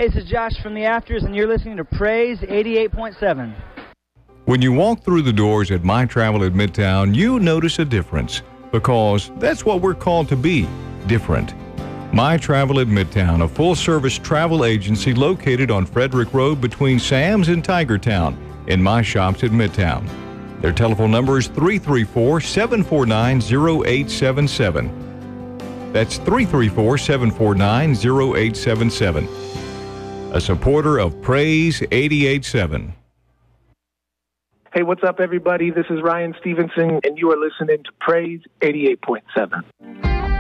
Hey, this is Josh from the Afters, and you're listening to Praise 88.7. When you walk through the doors at My Travel at Midtown, you notice a difference, because that's what we're called to be, different. My Travel at Midtown, a full-service travel agency located on Frederick Road between Sam's and Tigertown, in My Shops at Midtown. Their telephone number is 334-749-0877. That's 334-749-0877. A supporter of Praise 88.7. Hey, what's up, everybody? This is Ryan Stevenson, and you are listening to Praise 88.7.